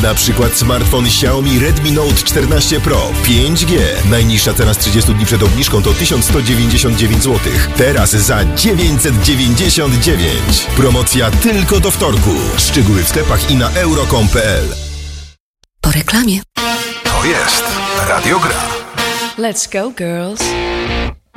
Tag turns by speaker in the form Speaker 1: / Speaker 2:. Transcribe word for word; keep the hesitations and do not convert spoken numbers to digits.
Speaker 1: Na przykład smartfon Xiaomi Redmi Note czternaście Pro pięć G. Najniższa cena z trzydziestu dni przed obniżką to tysiąc sto dziewięćdziesiąt dziewięć złotych. Teraz za dziewięćset dziewięćdziesiąt dziewięć. Promocja tylko do wtorku. Szczegóły w sklepach i na euro kropka com kropka p l.
Speaker 2: Po reklamie.
Speaker 3: To jest Radio Gra.
Speaker 4: Let's go, girls.